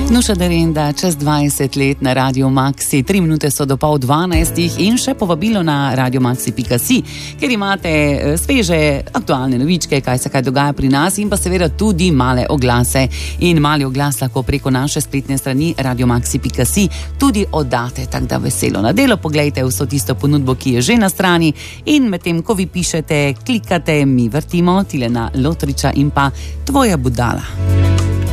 Nuša Derenda, čez 20 let na Radio Maxi, 3 minute so do 11:30 in še povabilo na radiomaxi.si, kjer imate sveže, aktualne novičke, kaj se dogaja pri nas in pa seveda tudi male oglase. In mali oglas lahko preko naše spletne strani radiomaxi.si tudi oddate, tako da veselo na delo. Poglejte vso tisto ponudbo, ki je že na strani in medtem, ko vi pišete, klikate, mi vrtimo Tilena Lotriča in pa Tvoja budala.